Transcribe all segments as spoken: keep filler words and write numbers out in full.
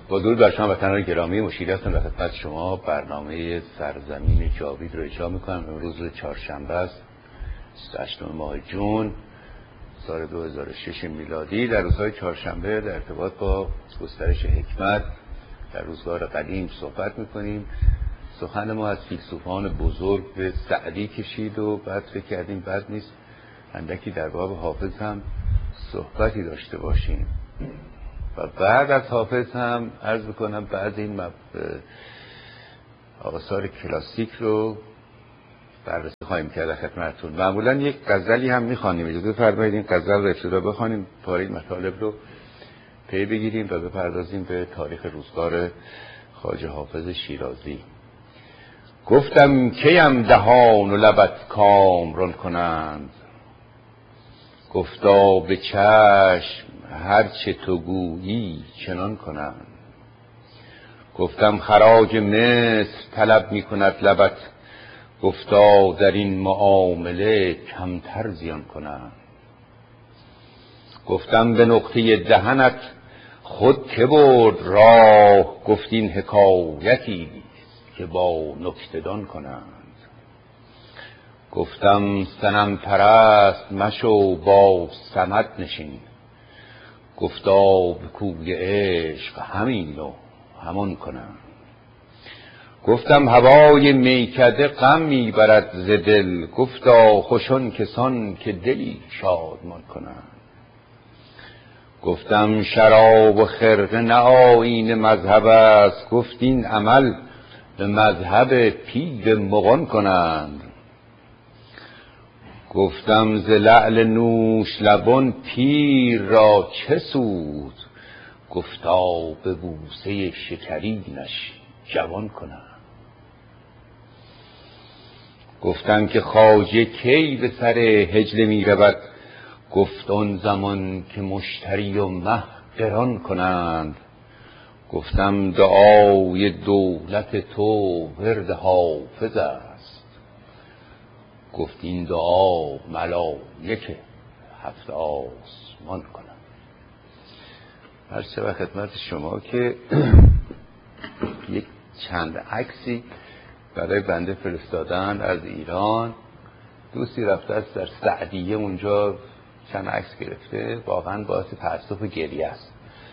با درود بر شما وطنان گرامی، مشیری هستم در خدمت شما. برنامه سرزمین جاوید رو اجرا میکنم. امروز چهارشنبه است، بیست و هشتم ماه جون سال دو هزار و شش میلادی. در روزهای چهارشنبه در ارتباط با گسترش حکمت در روزگار قدیم صحبت میکنیم. سخن ما از فیلسوفان بزرگ به سعدی کشید و بعد فکر کردیم بد نیست اندکی در باب حافظ هم صحبتی داشته باشیم و بعد از حافظ هم عرض بکنم بعض این مب... آثار کلاسیک رو بررسی خواهیم کرد در خدمتتون. معمولا یک غزلی هم میخوانیم، اجازه فرمایید این غزل رو ابتدا بخوانیم، پاره مطالب رو پی بگیریم و بپردازیم به تاریخ روزگار خواجه حافظ شیرازی. گفتم کیم دهان و لبت کامران کنند، گفتا به چشم هر چه تو گویی چنان کنند. گفتم خراج مصر طلب می کند لبت، گفتا در این معامله کمتر زیان کنند. گفتم به نقطه دهنت خود که برد راه، گفت این حکایتی که با نکته‌دان کنند. گفتم صنم پرست مشو با صمد نشین، گفتا به کوی عشق همین و همان کنند. گفتم هوای میکده غم میبرد ز دل، گفتا خوشان کسان که دلی شادمان کنند. گفتم شراب و خرقه نه آیین مذهب است، گفت این عمل به مذهب پیر مغان کنند. گفتم ز لعل نوش لبان پیر را چه سود، گفتا به بوسه شکرینش جوان کنند. گفتم که خواجه کی به سر حجله می رود، گفت آن زمان که مشتری و مه قران کنند. گفتم دعای دولت تو ورد حافظ است، گفت این دعا ملائک هفت آسمان کنند. هر شب خدمت شما که یک چند عکسی برای بنده فرستادن از ایران. دوستی رفته است در سعدیه اونجا چند عکس گرفته، واقعا باعث تأسف و گریه است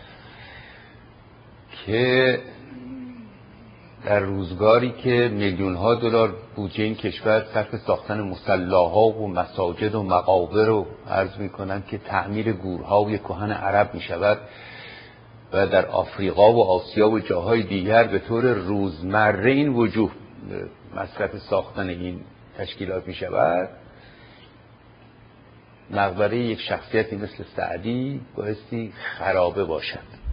که در روزگاری که میلیون ها دلار بودجه این کشور صرف ساختن مصلاها و مساجد و مقابر رو عرض میکنن که تعمیر گورهای کهن عرب میشود و در آفریقا و آسیا و جاهای دیگر به طور روزمره این وجوه مصرف ساختن این تشکیلات میشود، مقبره یک شخصیتی مثل سعدی بایستی خرابه باشد.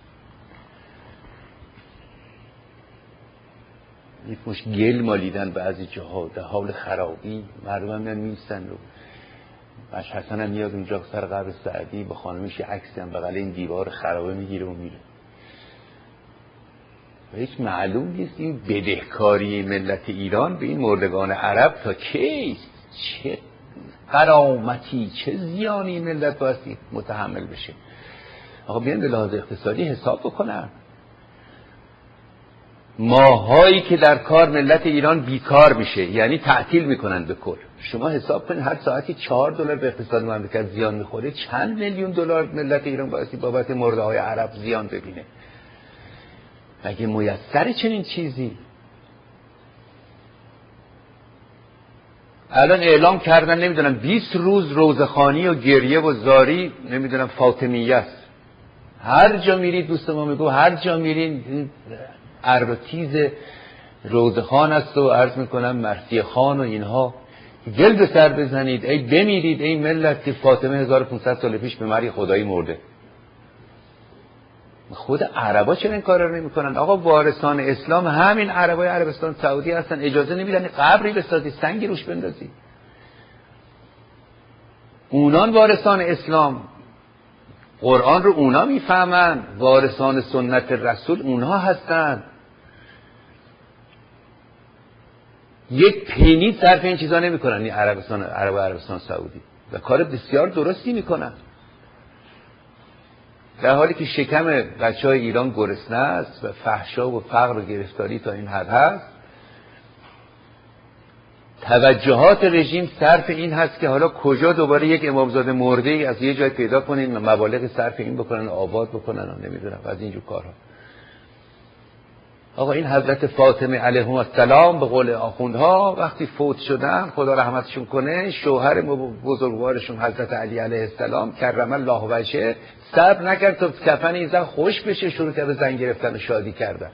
یک مش گل مالیدن بعضی جاها در حال خرابی، مردم هم میستن رو باش. حسن هم میاد اونجا سر قبر سعدی با خانمش عکسی هم بغل این دیوار خرابه میگیره و میره و هیچ معلوم نیست این بدهکاری ملت ایران به این مردگان عرب تا کیست، چه غرامتی چه زیانی ملت بایستی متحمل بشه. آقا بیان به لحاظ اقتصادی حساب بکنن. ماهایی که در کار ملت ایران بیکار میشه، یعنی تعطیل میکنن به کل. شما حساب کنید هر ساعتی چهار دلار به اقتصاد مملکت زیان میخوره، چند میلیون دلار ملت ایران بایستی بابت مرده های عرب زیان ببینه. مگه میسر چنین چیزی؟ الان اعلام کردن نمیدونم بیست روز روزخوانی و گریه و زاری نمیدونم فاطمیه است. هر جا میرید دوست ما میگو هر جا میرین ارتیز روزخان است و عرض میکنم مرثیه خان و اینها، گل به سر بزنید ای بمیرید ای ملت که فاطمه هزار و پانصد سال پیش به مرگ خدایی مرده. خود عربا چرا این کارا رو نمیکنن؟ آقا وارثان اسلام همین عربای عربستان سعودی هستن، اجازه نمیدن قبری بسازی سنگی روش بندازی. اونان وارثان اسلام، قرآن رو اونا میفهمن، وارثان سنت رسول اونها هستن. یک پنی صرف این چیزا نمیکنن این عربستان عرب و عربستان سعودی و کار بسیار درستی میکنن. در حالی که شکم بچه های ایران گرسنه است و فحشا و فقر و گرفتاری تا این حد هست، توجهات رژیم صرف این هست که حالا کجا دوباره یک امامزاده مرده ای از یه جای پیدا کنین مبالغ صرف این بکنن، آباد بکنن و نمیدونم از اینجور کارها. آقا این حضرت فاطمه علیه السلام به قول آخوندها وقتی فوت شدن خدا رحمتشون کنه، شوهر بزرگوارشون حضرت علی علیه السلام کرم الله وجهه صبر نکرد تا کفن این زن خوش بشه، شروع کرد به زن گرفتن و شادی کردن.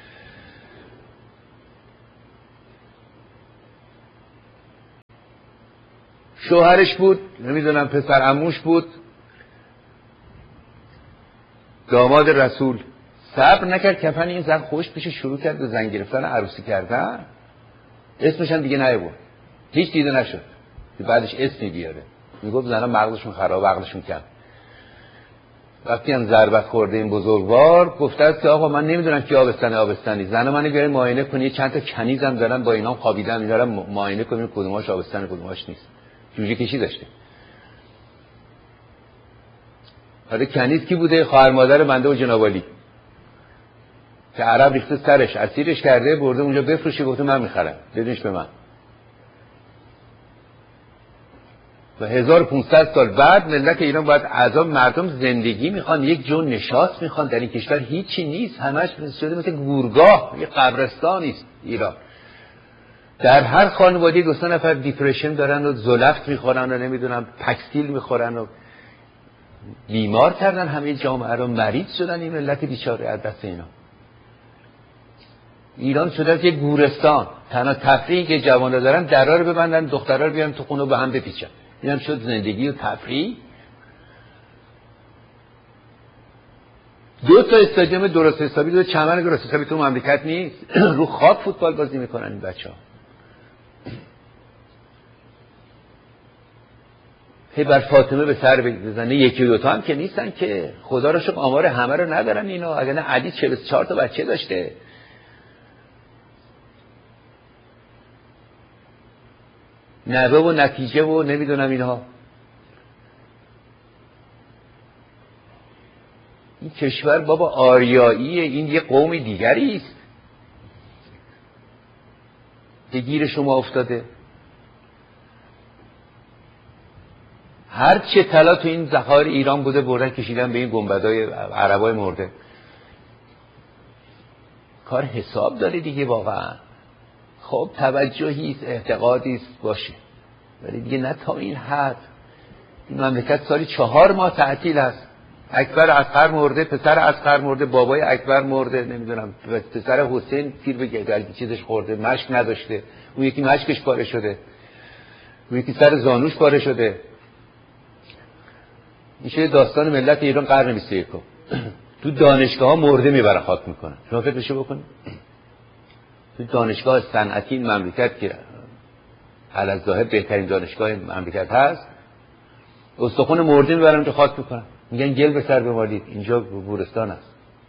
شوهرش بود، نمیدونم پسر عموش بود، داماد رسول، صبر نکرد کفن این زن خوش بشه، شروع کرد به زن گرفتن عروسی کردن. اسمش هم دیگه نیورد، هیچ دیده نشد که بعدش اسمی بیاره. میگفت زنها مغزشون خراب، عقلشون کم. وقتی هم ضربت خورده این بزرگوار گفته است که آقا من نمیدونم کی آبستنه آبستنی، زنها منو بیارین معاینه کنید، چند تا کنیزم دارن با اینام خوابیدن، میذارم معاینه کنیم کدوماش آبستن کدوماش نیست. جوجه کشی داشته. حالا کنیز کی بوده؟ خواهر مادر بنده و جناب علی که عرب ریخته سرش، اسیرش کرده برده اونجا بفروشه، گفته من میخرم بدونش به من. و هزار و پانصد سال بعد ملت ایران باید عذاب مردم زندگی میخوان، یک جو نشاط میخوان. در این کشور هیچی نیست، همش شده مثل گورگاه، یه قبرستانی است ایران. در هر خانوادی دو سه نفر دیپرشن دارن و زلفت میخورن و نمیدونم پکسیل میخورن و بیمار کردن همه جامعه رو، مریض شدن این ملت بیچاره از دست اینا. ایران شده یک گورستان. تنها تفریحی که جوانا دارن درا رو ببندن، دخترها رو بیارن تو خونه به هم بپیچن. اینم شد زندگی و تفریح. دو تا استادیوم درست حسابی، دو چمن درست حسابی تو مملکت نیست. رو خاک فوتبال بازی میکنن این بچه‌ها. هی بر فاطمه به سر بزنه، یکی دو تا هم که نیستن که، خدا را شکر آمار همه رو ندارن اینا. اگر نه علی چهل و چهار تا بچه داشته. نوه و نتیجه و نمیدونم اینها. این کشور بابا آریاییه، این یه قوم دیگری است که گیر شما افتاده. هر چه طلا تو این ذخایر ایران بوده بردن کشیدن به این گنبدای عربای مرده. کار حساب داره دیگه واقعا. خب توجهی است، اعتقادی است باشه، ولی دیگه نه تا این حد. این مملکت سالی چهار ماه تعطیل است. اکبر اصغر مرده، پسر اصغر مرده، بابای اکبر مرده، نمیدونم پسر حسین تیر به گلگی چیزش خورده، مشک نداشته، اون یکی مشکش پاره شده، اون یکی سر زانوش پاره شده. میشه داستان ملت ایران قرن بیست و یکم. تو دانشگاه ها مرده میبرن خاک میکنن. شما فکر بشه بکنید تو دانشگاه صنعتی این مملکت که الظاهر بهترین دانشگاه مملکت هست، استخون مرده میبرن اونجا خاک میکنن، میگن گل به سر بمالید، اینجا گورستان است.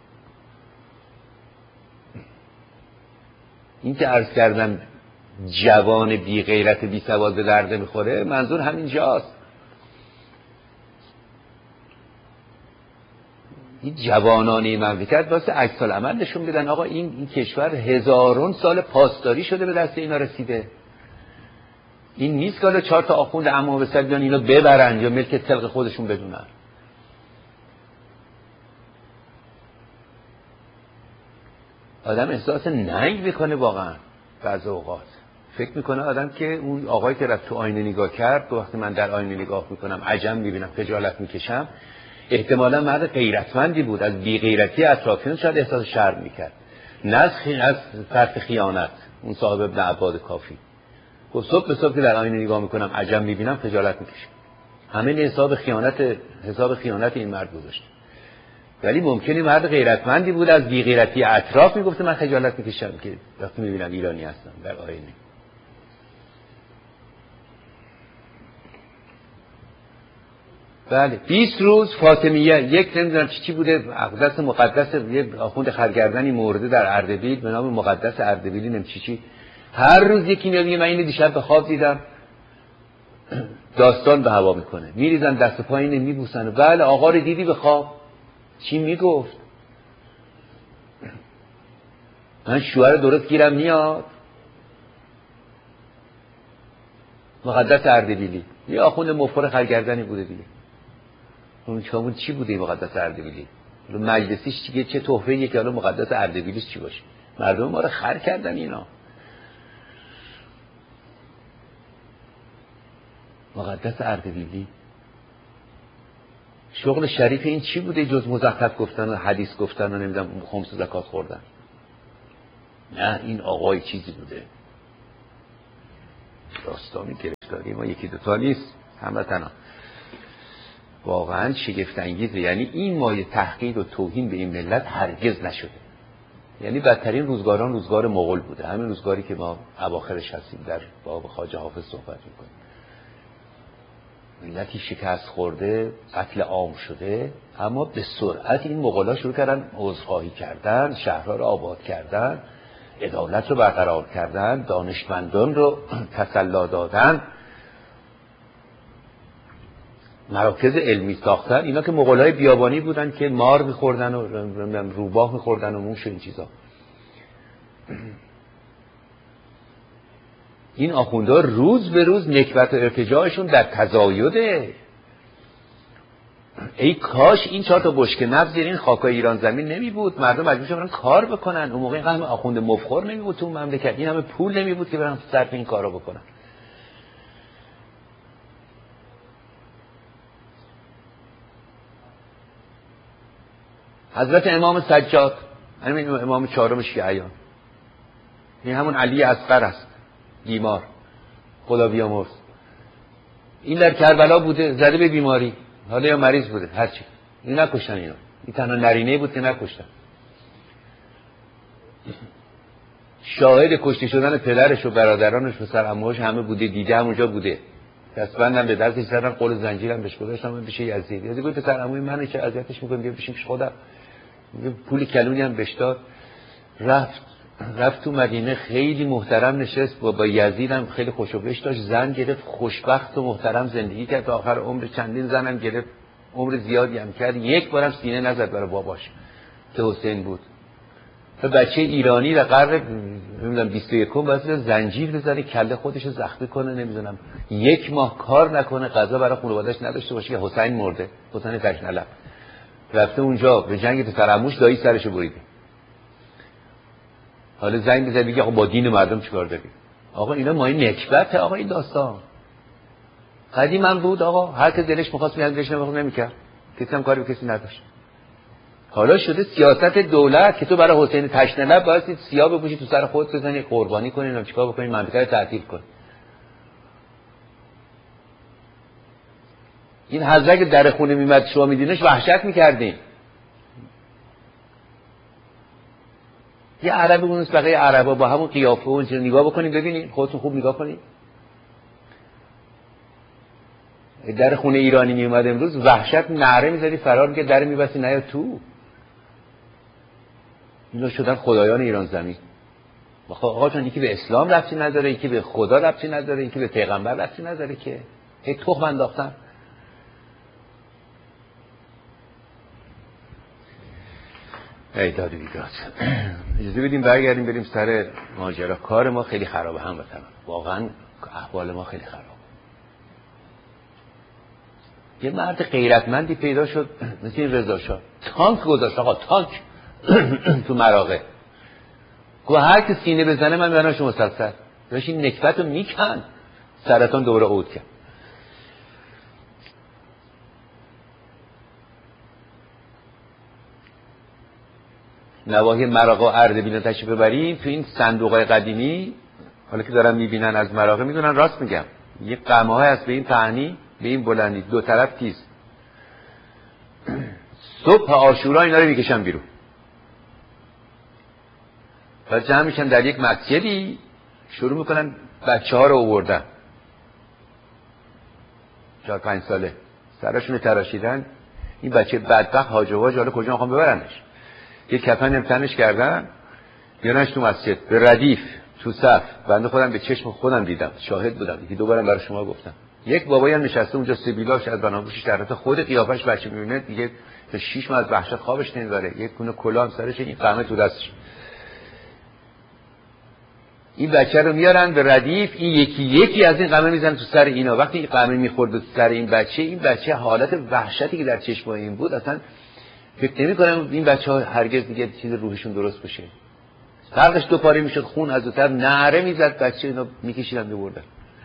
این که عرض کردم جوان بی غیرت بی سواد به درد میخوره، منظور همین جاست. این جوانانی مملکت واسه عکس العمل نشون بدن آقا این این کشور هزارون سال پاسداری شده به دست اینا رسیده. این نیست که حالا چهار تا آخوند عمو به سر اینا ببرن یا ملک تلق خودشون بدونن. آدم احساس ننگ میکنه واقعا. بعض اوقات فکر میکنه آدم که اون آقایی که رفت تو آینه نگاه کرد، تو وقتی من در آینه نگاه میکنم عجب میبینم، خجالت میکشم، احتمالا مرد غیرتمندی بود، از بی غیرتی اطرافیان شاید احساس شرم میکرد، نه از فرط خیانت. اون صاحب ابن عباد کافی گفت صبح به صبح که در آینه نگاه میکنم عجب میبینم، خجالت میکشم. همه حساب خیانت حساب خیانت این مرد گذاشته. ولی ممکنه مرد غیرتمندی بود، از بی غیرتی اطراف میگفته من خجالت میکشم که وقتی میبینم ایرانی هستم در آینه. بله بیست روز فاطمیه، یک نمیدونم چی چی بوده، اقدس مقدس یه آخوند خرگردنی مرده در اردبیل به نام مقدس اردبیلی، نم چی چی. هر روز یکی میاد میگه من اینو دیشب به خواب دیدم، داستان به هوا میکنه، میریزن دست پایین میبوسن. بله آقا رو دیدی به خواب؟ چی میگفت؟ من شوهر درست گیرم میاد. مقدس اردبیلی یه آخوند مفخر خرگردنی بوده دیگه. اون چامون چی بوده مقدس اردبیلی؟ مجلسیش چیه؟ چه تحفه‌ایه که حالا مقدس اردبیلیش چی باشه؟ مردم ما رو خر کردن اینا. مقدس اردبیلی شغل شریف این چی بوده جز مزخرف گفتن و حدیث گفتن و نمیدونم خمس و زکات خوردن؟ نه این آقای چیزی بوده. داستانی گرفتاری ما یکی دوتا نیست هموطنا، واقعا شگفت انگیزه. یعنی این مایه تحقیر و توهین به این ملت هرگز نشده. یعنی بدترین روزگاران روزگار مغول بوده، همین روزگاری که ما اواخرش هستیم در باب خواجه حافظ صحبت میکنیم. ملتی شکست خورده، قتل عام شده، اما به سرعت این مغولا شروع کردن عذرخواهی کردن، شهرها رو آباد کردن، عدالت رو برقرار کردن، دانشمندان رو تسلا دادن، مراکز علمی ساختن. اینا که مغولای بیابانی بودن که مار میخوردن و روباه میخوردن و موش و این چیزا. این آخوندها روز به روز نکبت و ارتجاعشون در تزایده. ای کاش این چهار تا بشک نفت زیر این خاکای ایران زمین نمی بود، مردم مجبور شدن کار بکنن. اون موقع اینقدر آخوند مفخر نمی بود تو مملکت، این همه پول نمی بود که برن صرف این کارا بکنن. حضرت امام سجاد، همین امام چهارم شیعیان، این همون علی اصغر است، بیمار، خدا بیامرز. این در کربلا بوده، زده به بیماری، حالا یا مریض بوده، هرچی. این نکشتن اینا. این تنها نرینه بود که نکشتن. شاهد کشته شدن پدرش و برادرانش و سرعموهاش همه بوده، دیده همونجا بوده. دستبندم به دستش زدن، قول زنجیرم بهش گذاشتن، من بشه یزید. یزید گفت پسرعموی من چه اذیتش میکنم، بیا بشین پیش خودم. پول کلونی هم بهش داد. رفت رفت تو مدینه، خیلی محترم نشست با, با یزید هم خیلی خوش و بش داشت، زن گرفت، خوشبخت و محترم زندگی کرد تا آخر عمر. چندین زنم گرفت، عمر زیادی هم کرد. یک بارم سینه نزد برای باباش که حسین بود. تا بچه ایرانی در قرن نمیدونم بیست و یکم واسه زنجیر بزنه، کله خودش زخمی کنه، نمیدونم یک ماه کار نکنه، غذا برای خانواده‌اش نداشته باشه که حسین مرده، حسین تشنلب. رفته اونجا به جنگ پسرعموش، دایی سرشو بریده. حالا زنگ بزنه بگه آقا با دین مردم چیکار داری؟ آقا اینا مایه نکبته. آقا این داستان قدیم هم بود. آقا هر که دلش می‌خواست میاد بهش نمی‌کرد، کسی هم کاری به کسی نداشت. حالا شده سیاست دولت که تو برای حسین تشنلب باید سیاه بپوشی، تو سر خودت بزنی، قربانی کنی، نمی‌دونم چیکار بکنی، مملکت رو تعطیل کنی. این حضرت که در خونه میمد شما میدینش وحشت می‌کردین. یه عربی اونس بقیه عربا با همون قیافه و اون نگاه بکنید، ببینید خودتون خوب نگاه کنید. در خونه ایرانی میومد امروز وحشت نعره میزدی، فرار میکرد، در میبستی نیا تو. اینا شدن خدایان ایران زمین. آقا جان یکی به اسلام ربطی نداره، یکی به خدا ربطی نداره، یکی به پیغمبر ربطی نداره که هی تخم انداختن. ای داد بیداد. اجازه بدیم برگردیم بریم سر ماجرا. کار ما خیلی خرابه هم وطن، واقعا احوال ما خیلی خرابه. یه مرد غیرتمندی پیدا شد مثل این رضا شاه، تانک گذاشت آقا، تانک تو مراغه، گوه هر که سینه بزنه من میبرم شما مسلسل. داشت این نکبت رو میکن، سرطان دوره عود کرد. نواحی مراغه و اردبیل تشریف ببریم تو این صندوق‌های قدیمی، حالا که دارن میبینن از مراغه میدونن راست میگم، یه قمه‌های هست به این پهنی به این بلندی، دو طرف تیز. صبح عاشورا اینا رو میکشن بیرون و جمع میشن در یک مسجدی، شروع میکنن بچه ها رو آوردن، چهار پنج ساله، سرشون تراشیدن. این بچه بدبخت حاج و واج حالا کجا میخوان ببرنش؟ یک کفن امتنش کردن بیارنش تو مسجد به ردیف تو صف. بنده خودم به چشم خودم دیدم، شاهد بودم، یکی دو بارم برای شما گفتم. یک بابایی هم نشسته اونجا سبیلاش از بناگوشش در حالت خود قیافش بچه میبینه دیگه تا شیش ماه از وحشت خوابش نمیبره، یک گونه کلاه هم سرش، این قمه تو دستش. این بچه رو میارن به ردیف، این یکی یکی از این قمه میزنن تو سر اینا. وقتی این قمه میخورد تو سر این بچه، این بچه حالت وحشتی که در چشم این بود اصلا فکر نمی‌کنم این بچه‌ها هرگز دیگه چیز روحشون درست بشه. فرقش دو پاره میشد، خون از دو طرف نعره میزد، بچه اینا میکشیدن میبردن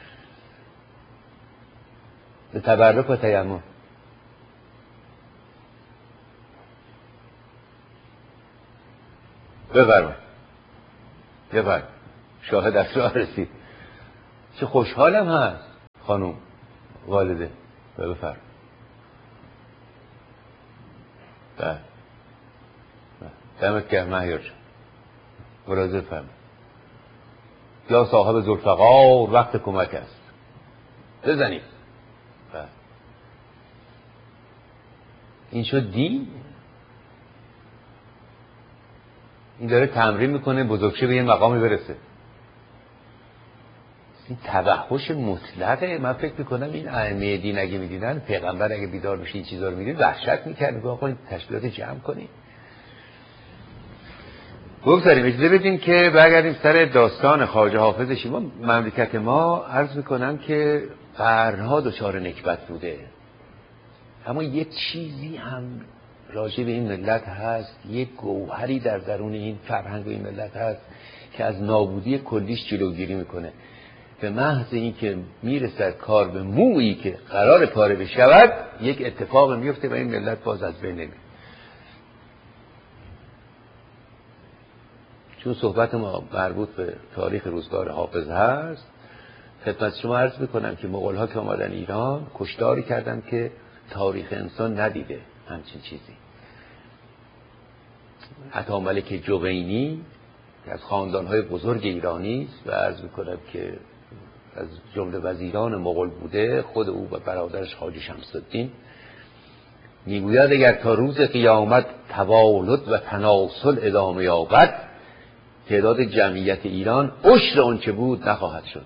به تبرک و تیمم. بفرمایید بفرمایید، شاهد افشار رسید. چه خوشحالم هست خانم والده. بفرمایید. بله دمت گرم مهیار جان، مراجعه فرمایید. یا صاحب ذوالفقار وقت کمک است، بزنید. بله این شد دی. این داره تمرین میکنه بزرگشه به یه مقامی برسه. این توحش مطلقه. من فکر میکنم این ائمه دین اگه میدیدن، پیغمبر اگه بیدار میشه این چیزا رو میدید وحشت میکرد، میگه آقا این تشکیلات جمع کنید. بگذاریم اجازه بدیم که برگردیم سر داستان خواجه حافظ شیوا. مملکت ما عرض میکنم که قرنها دچار نکبت بوده، اما یک چیزی هم راجع به این ملت هست، یک گوهری در درون این فرهنگ و این ملت هست که از نابودی کلیش جلوگیری میکنه. به محض این که میرسد کار به مویی که قرار پاره بشود، یک اتفاق میفته و این ملت باز از بین نمیره. چون صحبت ما مربوط به تاریخ روزگار حافظ هست، خدمت شما عرض میکنم که مغول‌ها که آمدن ایران کشتاری کردن که تاریخ انسان ندیده همچین چیزی. حتی ملک جوینی که از خاندان‌های بزرگ ایرانی است و عرض میکنم که از جمله وزیران مغول بوده، خود او و برادرش خواجه شمس الدین میگوید اگر تا روز قیامت توالد و تناسل ادامه یابد، تعداد جمعیت ایران عشر آنچه بود نخواهد شد.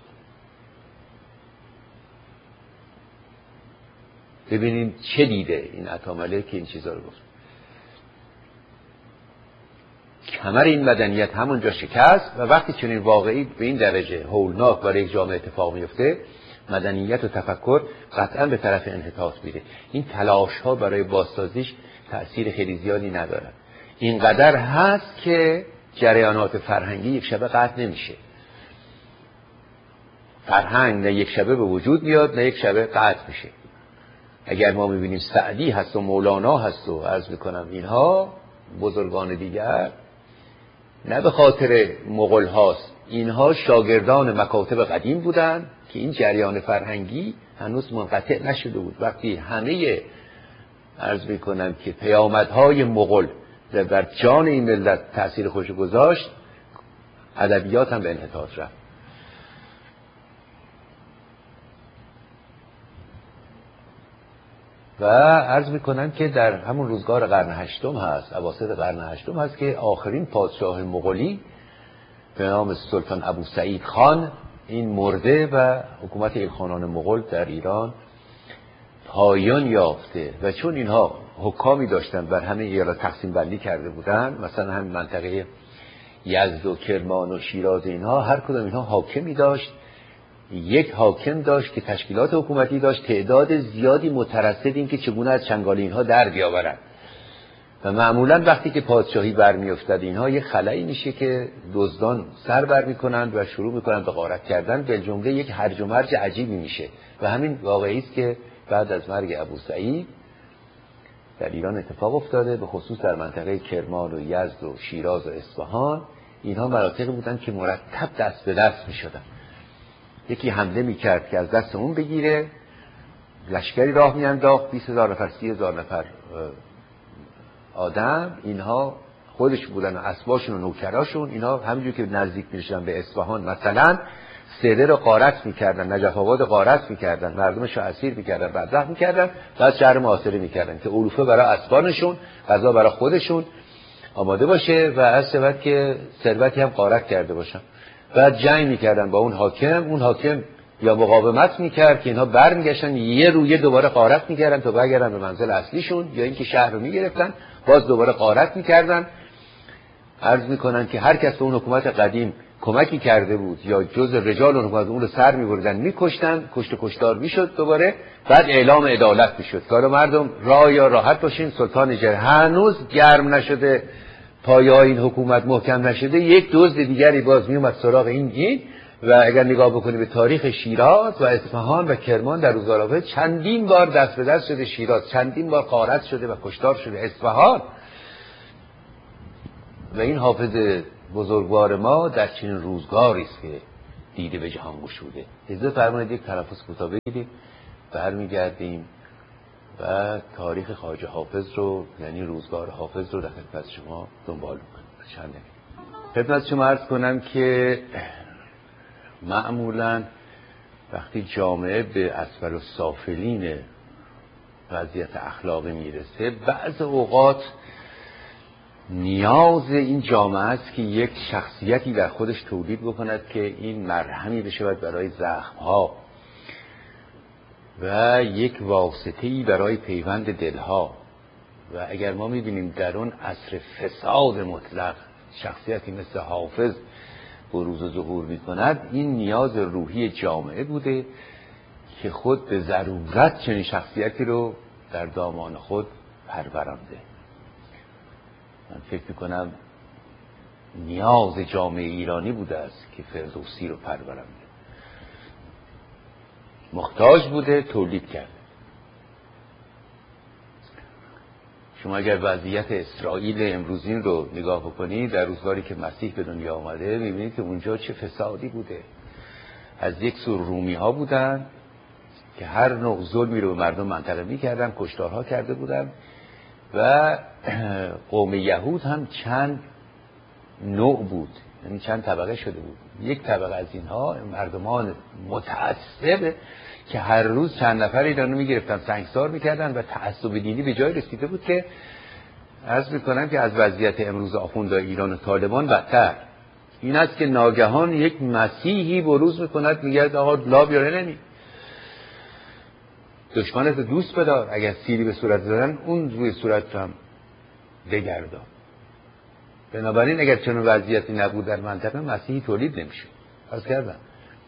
ببینیم چه دیده این عطامله که این چیزا رو گفت. کمر این مدنیت همونجا شکست و وقتی چنین واقعی به این درجه هولناک برای یک جامعه اتفاق میفته، مدنیت و تفکر قطعا به طرف انحطاط میره. این تلاش ها برای بازسازیش تأثیر خیلی زیادی نداره. اینقدر هست که جریانات فرهنگی یک شبه قطع نمیشه. فرهنگ نه یک شبه به وجود میاد نه یک شبه قطع میشه. اگر ما میبینیم سعدی هست و مولانا هست و عرض میکنم اینها بزرگان دیگر، نه به خاطر مغول هاست، اینها شاگردان مکاتب قدیم بودن که این جریان فرهنگی هنوز منقطع نشده بود. وقتی همه عرض میکنم که پیامدهای مغول بر جان این ملت تأثیر خوش گذاشت، ادبیات هم به انحطاط رفت. و عرض میکنم که در همون روزگار قرن هشتم هست، اواسط قرن هشتم هست که آخرین پادشاه مغولی به نام سلطان ابو سعید خان این مرده و حکومت ایلخانان مغول در ایران پایان یافته. و چون اینها حکامی داشتن بر همه ایالات تقسیم بندی کرده بودن، مثلا همین منطقه یزد و کرمان و شیراز، اینها هر کدوم اینها حاکمی داشت، یک حاکم داشت که تشکیلات حکومتی داشت، تعداد زیادی مترصد این که چگونه از چنگال اینها در بیاورند. و معمولا وقتی که پادشاهی برمیافتد اینها یک خلایی میشه که دزدان سر بر میکنند و شروع میکنند به غارت کردن، به جمله یک هرج و مرج عجیبی میشه. و همین واقعی است که بعد از مرگ ابو سعید در ایران اتفاق افتاده، به خصوص در منطقه کرمان و یزد و شیراز و اصفهان. اینها مناطقی بودند که مرتب دست به دست میشدن. یکی حمله میکرد که از دست اون بگیره، لشکری راه میانداخت، بیست هزار نفر سی هزار نفر آدم، اینها خودش بودن و اسباشون و نوکراشون، اینها همینجور که نزدیک میشدن به اصفهان مثلا سده رو غارت میکردن، نجف آباد غارت میکردن، مردمش رو اسیر میکردن، بدبخت میکردن، بعد شهر محاصره میکردن که علوفه برای اسبانشون، غذا برای خودشون آماده باشه و از شود که ثروتی هم غارت کرده باشن. بعد جنگ میکردن با اون حاکم، اون حاکم یا مقاومت میکرد که اینها برمیگشتن یه رویه دوباره غارت میکردن تا برگردن به منزل اصلیشون، یا اینکه شهر رو میگرفتن باز دوباره غارت میکردن. عرض میکنن که هر کس به اون حکومت قدیم کمکی کرده بود یا جز رجال اون حکومت اون رو سر میبردن میکشتن، کشت و کشتار میشد دوباره، بعد اعلام عدالت میشد که حالا مردم راه یا راحت باشین. سلطان جر هنوز گرم نشده، پایه‌های این حکومت محکم نشده، یک دزد دیگری باز میومد سراغ این این و اگر نگاه بکنی به تاریخ شیراز و اصفهان و کرمان در روزگار حافظ چندین بار دست به دست شده شیراز، چندین بار غارت شده و کشتار شده اصفهان. و این حافظ بزرگوار ما در چنین روزگاری است که دیده به جهان گشوده. اجازه فرمایید یک تنفس کوتاه بگیریم، برمیگردیم و تاریخ خواجه حافظ رو، یعنی روزگار حافظ رو در خدمت شما دنبال می‌کنیم. چند دقیقه خدمت شما عرض کنم که معمولاً وقتی جامعه به اسفل السافلین وضعیت اخلاقی میرسه، بعض اوقات نیاز این جامعه است که یک شخصیتی در خودش تولید بکند که این مرهمی بشود برای زخم‌ها و یک واسطه‌ای برای پیوند دلها. و اگر ما می‌بینیم در اون عصر فساد مطلق شخصیتی مثل حافظ بروز و ظهور می‌کند، این نیاز روحی جامعه بوده که خود به ضرورت چنین شخصیتی رو در دامان خود پرورانده. من فکر میکنم نیاز جامعه ایرانی بوده است که فردوسی رو پرورنده، محتاج بوده تولید کرده. شما اگر وضعیت اسرائیل امروزین رو نگاه بکنید، در روزگاری که مسیح به دنیا آمده، میبینید که اونجا چه فسادی بوده. از یک سو رومی ها بودن که هر نوع ظلمی رو به مردم منطقه میکردن، کشتارها کرده بودن، و قوم یهود هم چند نوع بود، یعنی چند طبقه شده بود. یک طبقه از اینها مردمان متعصب که هر روز چند نفر ایرانو میگرفتن سنگسار میکردن و تعصب دینی به جای رسیده بود که عرض میکنم که از وضعیت امروز آخوندهای ایران و طالبان بدتر این است که ناگهان یک مسیحی بروز میکند میگه آقا لا بیاره نمی دشمنت دوست بدار، اگر سیلی به صورت دادن اون روی صورت هم بگردان. بنابراین اگر چنین وضعیتی نبود در منطقه، مسیحی تولید نمیشه. عرض کردم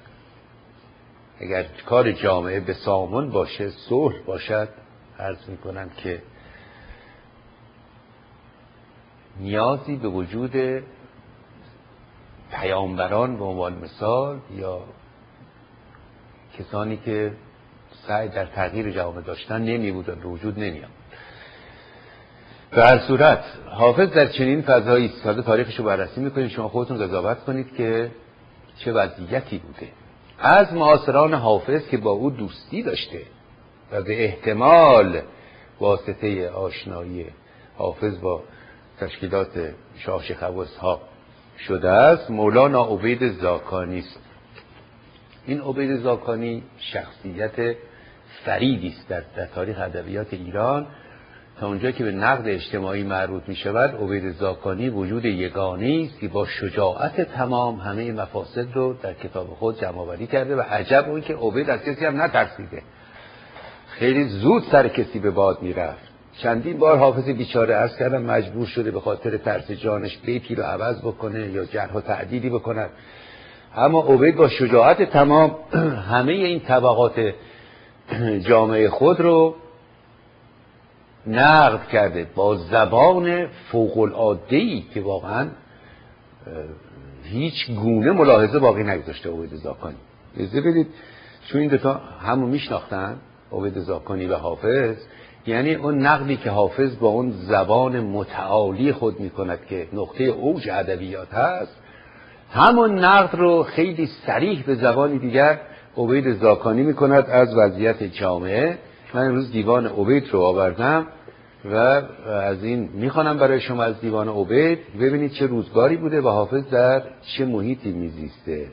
اگر کار جامعه به سامون باشه، صلح باشد، عرض میکنم که نیازی به وجود پیامبران به عنوان مثال یا کسانی که سعی در تغییر جامعه داشتن نمی بود و به وجود نمی آمد. به هر صورت حافظ در چنین فضایی ساده تاریخشو بررسی میکنید، شما خودتون قضاوت کنید که چه وضعیتی بوده. از معاصران حافظ که با او دوستی داشته و به احتمال واسطه آشنایی حافظ با تشکیلات شاه شیخ ابو اسحاق شده است، مولانا عبید زاکانی است. این عبید زاکانی شخصیت فریدی است در, در تاریخ ادبیات ایران. تا اونجا که به نقد اجتماعی مربوط می شود، عبید زاکانی وجود یگانه‌ای است که با شجاعت تمام همه مفاسد رو در کتاب خود جمع‌آوری کرده و عجب اون که عبید از کسی هم نترسیده، خیلی زود سر کسی به باد می رفت. چندین بار حافظ بیچاره عرض کردم مجبور شده به خاطر ترس جانش بیتی رو عوض بکنه یا جرح و تعدیلی بکنه، اما عبید با شجاعت تمام همه این طبقات جامعه خود رو نقد کرده با زبان فوق العاده‌ای که واقعا هیچ گونه ملاحظه باقی نگذاشته. عبید زاکانی اجازه بدید، چون این دوتا همو میشناختن، عبید زاکانی و حافظ، یعنی اون نقدی که حافظ با اون زبان متعالی خود میکند که نقطه اوج ادبیات هست، همون نقد رو خیلی صریح به زبانی دیگر عبید زاکانی میکند از وضعیت جامعه. من امروز دیوان عبید رو آوردم و از این میخوانم برای شما از دیوان عبید، ببینید چه روزگاری بوده و حافظ در چه محیطی میزیسته.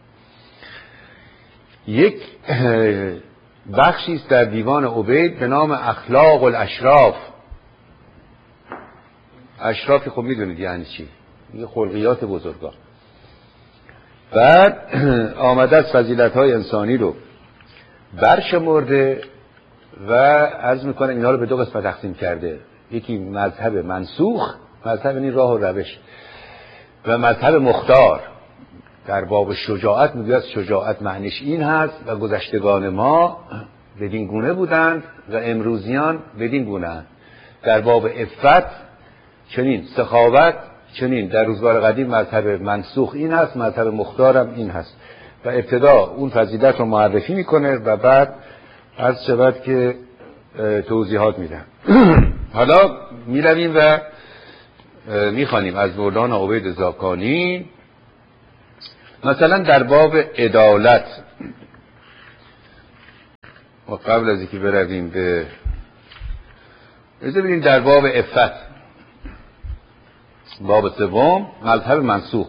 یک بخشی است در دیوان عبید به نام اخلاق الاشراف. اشراف خب میدونید یعنی چی، یه خلقیات بزرگان. بعد آمده از فضیلت‌های انسانی رو برشمرده و عرض میکنه اینا رو به دو قسمت تقسیم کرده. یکی مذهب منسوخ، مذهب این راه و روش، و مذهب مختار. در باب شجاعت میگوید شجاعت معنیش این هست و گذشتگان ما بدین گونه بودند و امروزیان بدین گونه. در باب عفت چنین، سخاوت چنین. در روزگار قدیم مذهب منسوخ این هست، مذهب مختارم این هست. و ابتدا اون فضیلت رو معرفی میکنه و بعد عرض شود که توضیحات میدن. حالا میرویم و میخوانیم از مولانا عبید زاکانی، مثلا در باب عدالت. و قبل از اینکه برویم به ببینیم در باب عفت، باب سوم، مذهب منسوخ.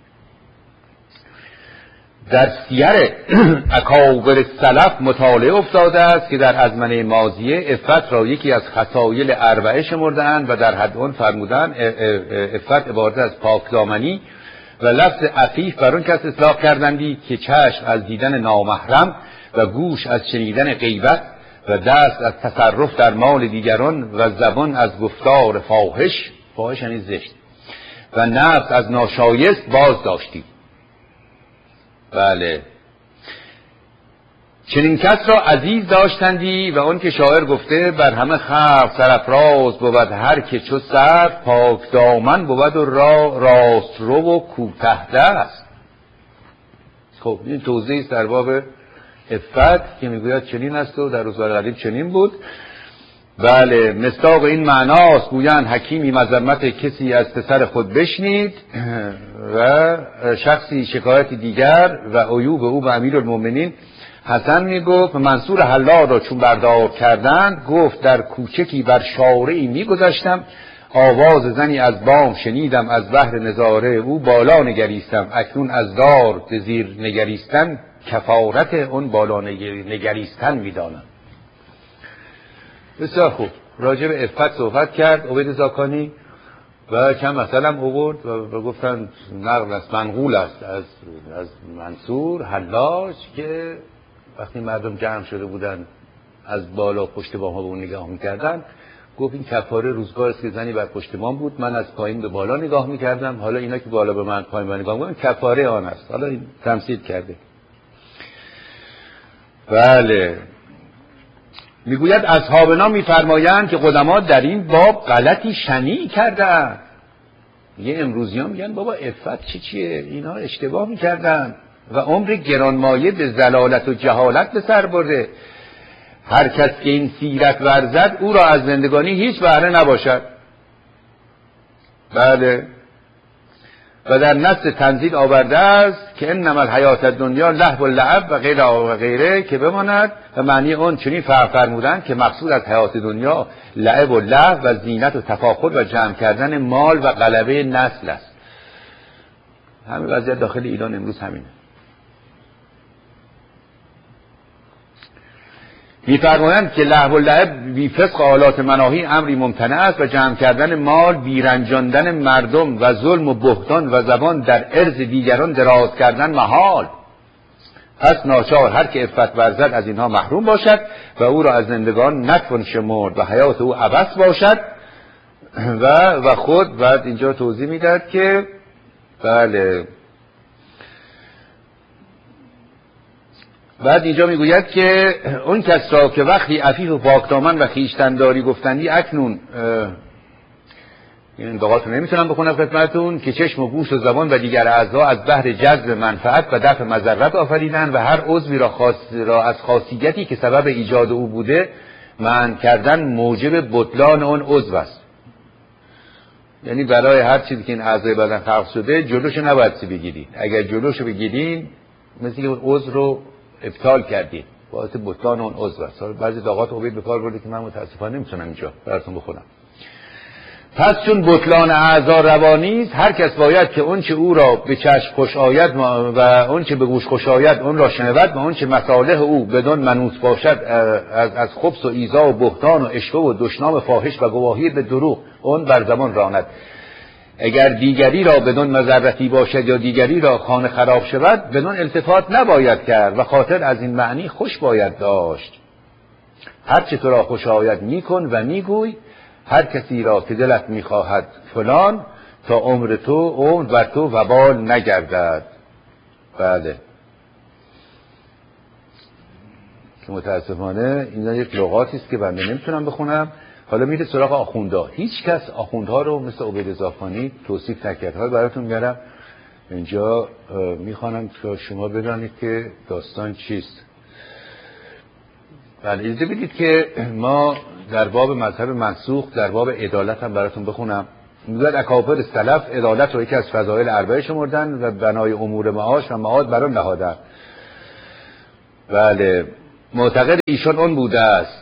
در سیر اکابر سلف مطالعه افتاده است که در ازمنه ماضیه عفت را یکی از خصایل اربعه شمردند و در حد اون فرمودند عفت عبارت از پاکدامنی و لفظ عفیف بر اون کس اطلاق کردندی که چشم از دیدن نامحرم و گوش از شنیدن غیبت و دست از تصرف در مال دیگران و زبان از گفتار فاحش، فاحش یعنی زشت، و نفس از ناشایست باز داشتی. بله، چنین کس را عزیز داشتندی و اون که شاعر گفته بر همه خلق سرافراز بود هر که چو سر پاک دامن بود و را راست رو و کوته دست. خب این توضیح است در باب عفت که میگوید چنین است و در روزگار قدیم چنین بود. بله، مصداق این معناست گویند حکیمی مذمت کسی از پسر خود بشنید و شخصی شکایتی دیگر و عیوب او به امیرالمومنین حسن میگفت. منصور حلاج را چون بردار کردند گفت در کوچکی بر شارعی میگذشتم آواز زنی از بام شنیدم از بحر نظاره او بالا نگریستم اکنون از دار به زیر نگریستن کفارت اون بالا نگریستن میدانم. بسیار خوب، راجع به عفت صحبت کرد عبید زاکانی و چند مثلا هم آورد و گفتن نقل است، منقول است از از منصور حلاج که وقتی مردم جمع شده بودن از بالا پشت بام ها به اون نگاه میکردن گفت این کفاره روزگار است که زنی بر پشت بام بود، من از پایین به بالا نگاه میکردم، حالا اینا که بالا به من پایین به نگاه میکنن کفاره آن است. حالا این تمثیل کرده. بله، میگوید اصحابنا میفرمایند که قدما در این باب غلطی شنیع کردند. یه امروزیان میگن بابا عفت چی چیه، اینا اشتباه میکردن و عمر گرانمایه به ضلالت و جهالت به سر برده. هر کس که این سیرت ورزد او را از زندگانی هیچ بهره نباشد. بله، و در نص تنزیل آورده است که انما الحیات الدنیا لهو و لعب و غیر و غیره که بماند و معنی اون چنین فرمودند که مقصود از حیات دنیا لعب و لهو و زینت و تفاخر و جمع کردن مال و غلبه نسل است. همین وضعیت داخل ایران امروز همینه. می‌فرمایند که لهو و لعب بی فسق آلات مناهی امری ممتنع است و جمع کردن مال بیرنجاندن مردم و ظلم و بهتان و زبان در عرض دیگران دراز کردن محال. پس ناچار هر که عفت ورزد از اینها محروم باشد و او را از زندگان نتوان شمرد و حیات او عبث باشد. و و خود بعد اینجا توضیح میداد که بله، بعد اینجا میگوید که اون کس را که وقتی عفیف و پاکدامن و خویشتن‌داری گفتندی اکنون این دقات رو نمیتونم بخونم خدمتتون که چشم و گوش و زبان و دیگر اعضا از بحر جذب منفعت و دفع مضرت آفریدن و هر عضوی را, خاص را از خاصیتی که سبب ایجاد او بوده منع کردن موجب بطلان اون عضو است. یعنی برای هر چیزی که این اعضای بدن خلق شده جلوشو نباید بگیرید. اگر جلوشو بگیرین مثل که اون عضو رو ابطال کردید، باعث بطلان اون عضو است. بعضی دقات عبید به کار برده که من متاسفانه نمیتونم اینجا براتون بخونم. پس چون بطلان اعضا روانی است هر کس باید که اون چه او را به چشم خوش آید و اون چه به گوش خوش آید اون را شنود و اون چه مصالح او بدون منوط باشد از از خبث و ایذا و بهتان و اشوه و دشنام فاحش و گواهی به دروغ اون بر زبان راند. اگر دیگری را بدون مضرتی باشد یا دیگری را خانه خراب شود بدون التفات نباید کرد و خاطر از این معنی خوش باید داشت. هر چه تو را خوش آید میکن و میگوی، هر کسی را که دلت میخواهد فلان، تا عمر تو عمر بر تو وبال نگردد. بله که متاسفانه اینا یک لغاتی است که بنده نمیتونم بخونم. حالا میره سراغ آخوندها. هیچ کس آخوندها رو مثل عبید زاخانی توصیف نکرد. حالا براتون میارم اینجا میخوانم که شما بدانید که داستان چیست. بله اجازه بدید که ما در باب مذهب منسوخ در باب عدالت هم براتون بخونم. میگوید اکابر سلف عدالت رو یکی از فضایل اربعه شمردن و بنای امور معاش و معاد بر آن نهادن. بله معتقد ایشان اون بوده است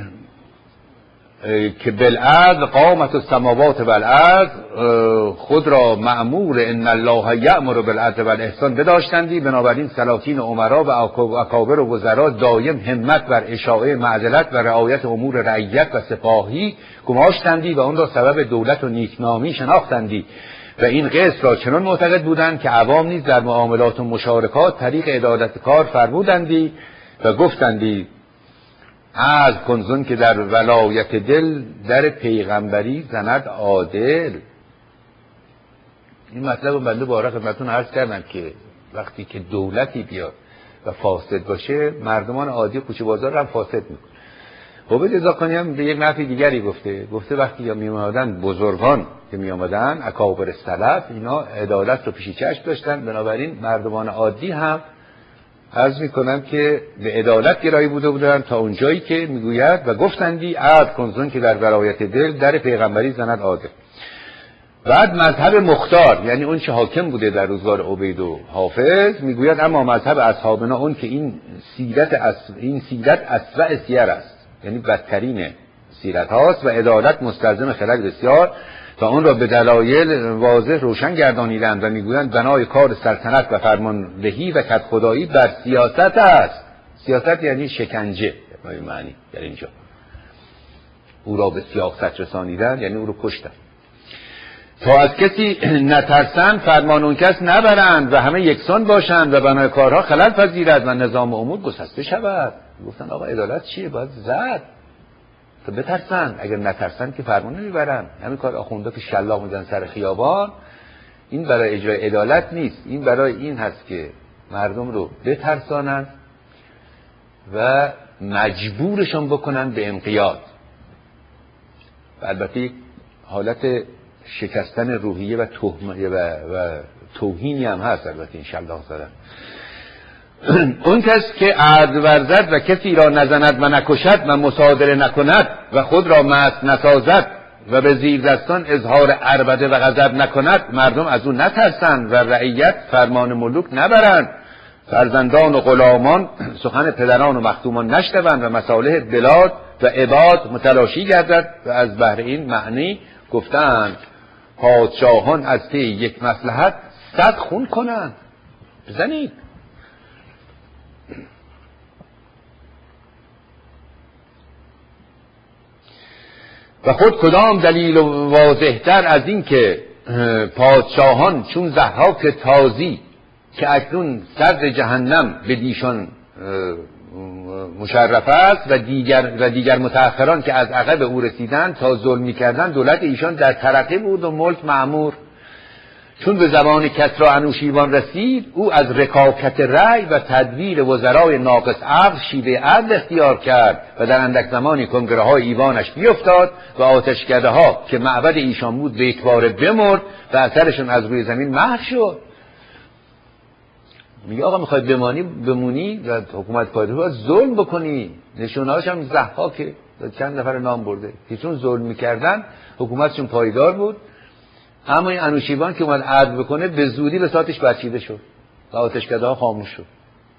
که بالعدل قامت السماوات والارض، خود را مأمور ان الله یأمر بالعدل والاحسان بداشتندی، بنابراین سلاطین و امرا و اکابر و وزرا دایم همت بر اشاعه معدلت و رعایت امور رعیت و سپاهی گماشتندی و اون را سبب دولت و نیکنامی شناختندی و این قسط را چنان معتقد بودند که عوام نیز در معاملات و مشارکات طریق عدالت کار فرمودندی و گفتندی از کنزون که در ولایت دل در پیغمبری زند عادل. این مطلب رو بنده باره خدمتتون عرض کردم که وقتی که دولتی بیاد و فاسد باشه مردمان عادی کوچه بازار هم فاسد میکنه. عبید زاخانی هم به یک نفی دیگری گفته گفته وقتی یا می آمدن بزرگان که می آمدن اکابر سلف اینا عدالت رو پیش چشم داشتن، بنابراین مردمان عادی هم عرض میکنم که به عدالت گرایی بوده بودن تا اونجایی که میگوید و گفتندی عدل کنزون که در ولایت دل در پیغمبری زند عادل. بعد مذهب مختار یعنی اون چه حاکم بوده در روزگار عبید و حافظ میگوید اما مذهب اصحابنا اون که این سیرت اصل این سیرت اسوأ سیر است، یعنی بدترین سیرت هاست و عدالت مستلزم خلق بسیار تا اون را به دلایل واضح روشن گردانیدند و میگویند بنای کار سلطنت و فرماندهی و کدخدایی بر سیاست است. سیاست یعنی شکنجه به معنی در اینجا او را به سیاست رسانیدن یعنی او رو کشتن. تا از کسی نترسند فرمان اون کس نبرند و همه یکسان باشند و بنای کارها خلل پذیرد و نظام امور گسسته شود. گفتن آقا عدالت چیه؟ باید زد تا بترسن، اگر نترسن که فرمان نمیبرن. همین کار آخونده که شلاق میزن سر خیابان این برای اجرای عدالت نیست، این برای این هست که مردم رو بترسانن و مجبورشون بکنن به انقیاد. و البته یک حالت شکستن روحیه و توهمیه و, و توهینی هم هست البته این شلاق زدن. اون کس که عدل ورزد و کسی را نزند و نکشد و مصادره نکند و خود را مست نسازد و به زیر دستان اظهار عربده و غضب نکند مردم از او نترسند و رعیت فرمان ملوک نبرند، فرزندان و غلامان سخن پدران و مخدومان نشنوند و مصالح بلاد و عباد متلاشی گردد. و از بهر این معنی گفتند پادشاهان از طی یک مصلحت صد خون کنند. بزنید. و خود کدام دلیل واضح‌تر از این که پادشاهان چون ضحاک تازی که اکنون صدر جهنم به دیشان مشرف است و دیگر و دیگر متأخران که از عقب او رسیدند تا ظلم می‌کردند دولت ایشان در ترقی بود و ملک معمور. چون به زبان کسری انوشیروان رسید او از رکاکت رأی و تدبیر وزرای ناقص عقل شیوه عدل اختیار کرد و در اندک زمانی کنگره های ایوانش بیفتاد و آتشکده ها که معبد ایشان بود به یکباره بمرد و اثرشون از روی زمین محو شد. میگه آقا میخوای بمانی بمونی و حکومت کاری رو ظلم بکنی. نشونهاش هم ضحاکه، چند نفر نام برده که چون ظلم میکردن حکومتشون پایدار بود. اما این انوشیروان که اومد عدل بکنه به زودی به ساتش برچیده شد و آتشکده ها خاموش شد.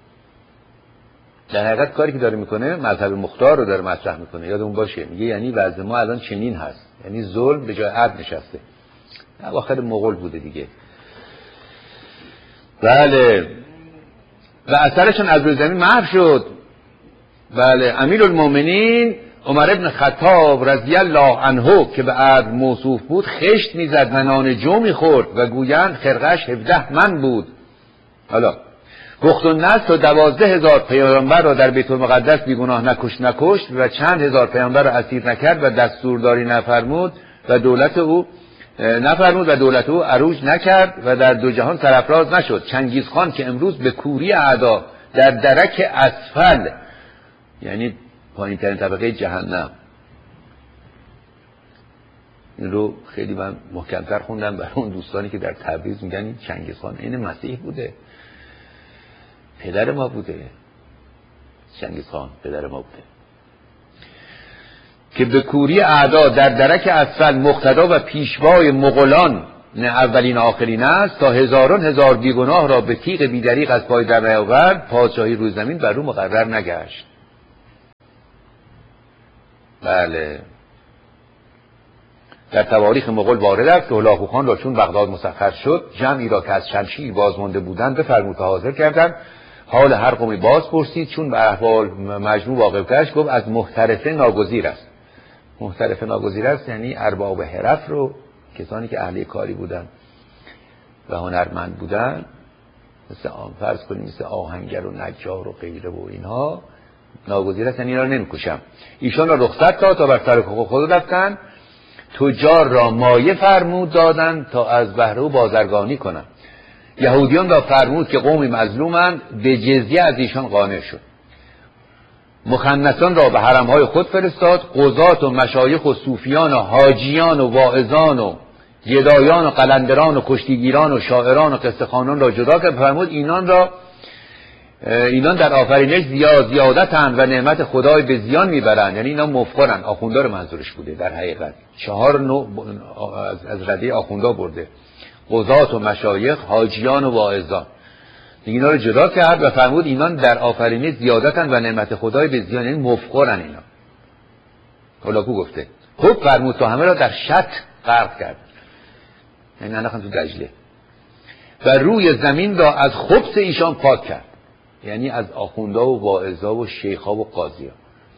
در حقیقت کاری که داره میکنه مذهب مختار رو داره مطرح میکنه. یادمون باشه میگه یعنی وضع ما الان چنین هست، یعنی ظلم به جای عدل نشسته. اواخر مغول بوده دیگه. بله و اثرشون از روی زمین محو شد. بله امیرالمومنین عمر ابن خطاب رضی الله عنه که به عدل موصوف بود خشت میزد و نان جو میخورد و گویند خرقش هفده من بود. حالا بختالنصر و دوازده هزار پیامبر را در بیت المقدس بیگناه نکشت نکشت و چند هزار پیامبر را اسیر نکرد و دستورداری نفرمود و دولت او نفرمود و دولت او عروج نکرد و در دو جهان سرافراز نشد. چنگیزخان که امروز به کوری اعدا در درک اسفل، یعنی پایین ترین طبقه جهنم، این رو خیلی من محکمتر خوندم برای اون دوستانی که در تبریز میگن این چنگیزخان این مسیح بوده، پدر ما بوده، چنگیزخان پدر ما بوده که به کوری اعدا در درک اسفل مقتدا و پیشوای مغولان اولین آخرین است تا هزاران هزار بیگناه را به تیغ بیدریق از پای در نیاورد، پادشاهی روی زمین بر او مقرر نگشت. بله، در تواریخ مغول وارد است که هلاکو خان را چون بغداد مسخر شد جمعی را که از شمشیر بازمانده بودند بفرمود تا حاضر کردند. حال هر قومی باز پرسید، چون به احوال مجموع واقف گشت گفت از محترفه ناگزیر است. محترفه ناگزیر است یعنی ارباب حرف رو، کسانی که اهل کاری بودن و هنرمند بودن، مثل آن فرض کنیم مثل آهنگر و نجار و غیره و اینها، ناگزیر است یعنی اینا رو نمیکشم. ایشان را رخصت داد تا بر سر خود رفتن. تجار را مایه فرمود دادن تا از بهره او بازرگانی کنند. یهودیان را فرمود که قومی مظلومند، به جزیه از ایشان قانع شد. مخنثان را به حرمهای خود فرستاد. قضات و مشایخ و صوفیان و حاجیان و واعظان و گدایان و قلندران و کشتیگیران و شاعران و قصه خوانان را جدا کرد. فرمود اینان را اینان در آفرینش زیاد زیادتند و نعمت خدای به زیان میبرند، یعنی اینا مفخرن. آخوندار منظورش بوده در حقیقت، چهار نوع از, از رده آخوندا برده: قضات و مشایخ، حاجیان و واعظان. اینا رو جدا کرد و فرمود اینان در آفرینش زیادتند و نعمت خدای به زیان، یعنی مفخرن اینا. هلاکو گفته خب فرمود تا همه را در شط غرق کرد، یعنی انداختن تو دجله، و روی زمین را از خبث ایشان پاک کرد، یعنی از آخوندا و واعظا و شیخا و قاضیا.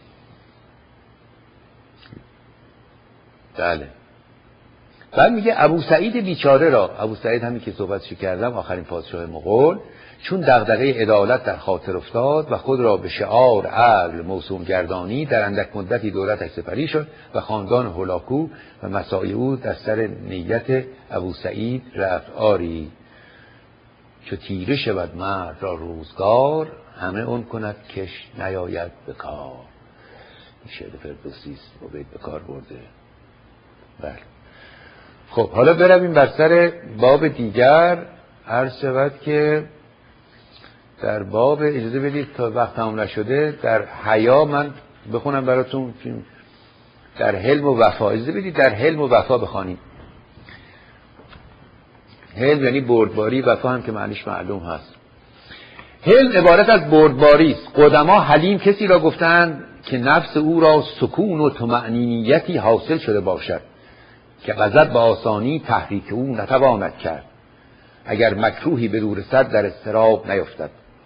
بله. بعد میگه ابو سعید بیچاره را، ابو سعید همین که صحبتش کردم، آخرین پادشاه مغول، چون دغدغه عدالت در خاطر افتاد و خود را به شعار عدل موسوم گردانی، در اندک مدتی دولتش سپری شد و خاندان هلاکو و مساعی او در سر نیت ابو سعید رفت آری. چو تیره شود مرد را روزگار، همه اون کند کش نیاید به کار. این شعر فردوسی است و بیت به کار برده. بله. خب حالا برویم بر سر باب دیگر. عرض شود که در باب، اجازه بدید تا وقت تمام نشده، در حیا من بخونم براتون. در حلم و وفا، اجازه بدید در حلم و وفا بخوانیم. حلم یعنی بردباری، وفا هم که معنیش معلوم هست. حلم عبارت از بردباری است. قدما حلیم کسی را گفتند که نفس او را سکون و طمأنینیتی حاصل شده باشد که غضب به آسانی تحریک او نتواند کرد، اگر مکروهی به دور رسد در اضطراب نیفتد.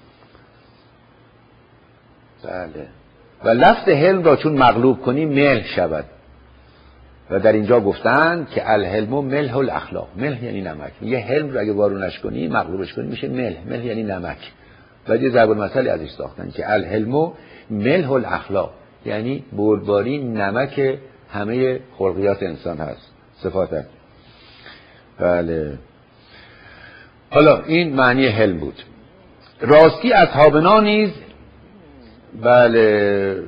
بله. و لفظ حلم را چون مغلوب کنی ملح شود، و در اینجا گفتن که الحلم ملح الاخلاق. ملح یعنی نمک. یه حلم رو اگه وارونش کنی، مغلوبش کنی، میشه ملح. ملح یعنی نمک. و یه ضرب المثل ازش ساختن که الحلم ملح الاخلاق، یعنی بردباری نمک همه خلقیات انسان هست، صفات هست. بله. حالا این معنی حلم بود. راستی اصحابنا نیز بله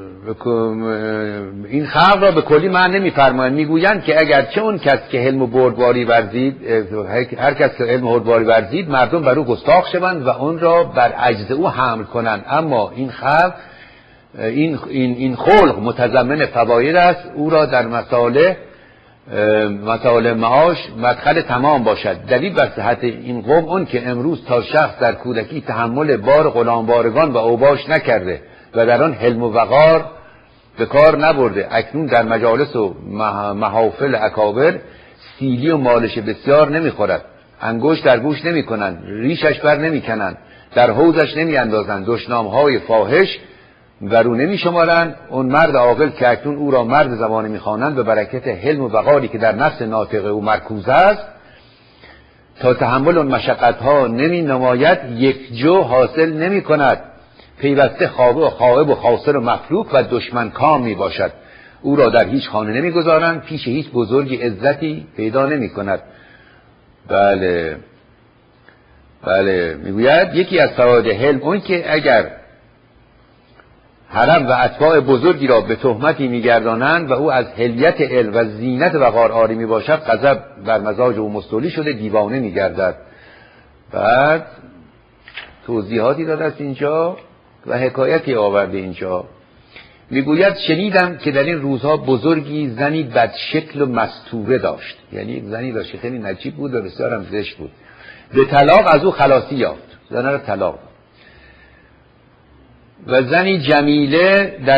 این خلق را به کلی معنی نمی‌فرمایند. میگویند که اگر چه اون کس که حلم و بردباری ورزید، هر کس که علم و بردباری ورزید، مردم بر او گستاخ شوند و اون را بر عجز او حمل کنند. اما این خلق، این این این خلق متضمن فواید است، او را در مسائل مسائل معاش مدخل تمام باشد. دلیل بر صحت این قوم اون که امروز تا شخص در کودکی تحمل بار غلامبارگان و اوباش نکرده و در آن حلم و وقار به کار نبرده، اکنون در مجالس و محافل اکابر سیلی و مالش بسیار نمیخورد، انگشت در گوش نمی کنند، ریشش بر نمی کنند، در حوزش نمی اندازند، دشنامهای فاحش و رو نمی شمارن. اون مرد عاقل که اکنون او را مرد زمانه می خوانند به برکت حلم و وقاری که در نفس ناطق او مرکوز است، تا تحمل اون مشقت ها نمی نماید یک جو حاصل نمی کند. پیوسته خوابه و خائب و خاسر و مفلوک و دشمن کام می باشد. او را در هیچ خانه نمی گذارند، پیش هیچ بزرگی عزتی پیدا نمی کند. بله بله میگوید یکی از فواید حلم اون که اگر حرم و اتباع بزرگی را به تهمتی میگردانند و او از حلیت علم و زینت وقار عاری می باشد، غضب بر مزاج او مستولی شده دیوانه میگردد. بعد توضیحاتی داده است اینجا و حکایتی آورده اینجا. میگوید شنیدم که در این روزها بزرگی زنی بدشکل و مستوره داشت، یعنی یک زنی داشت که خیلی نجیب بود و بسیار هم زشت بود. به طلاق از او خلاصی یافت، زنه را طلاق. و زنی جمیله در